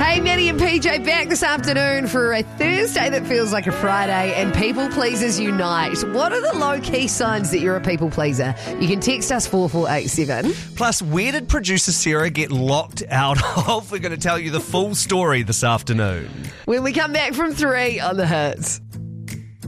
Hey, Maddie and PJ back this afternoon for a Thursday that feels like a Friday, and People Pleasers Unite. What are the low-key signs that you're a people pleaser? You can text us 4487. Plus, where did producer Sarah get locked out of? We're going to tell you the full story this afternoon. When we come back from 3 on The Hits.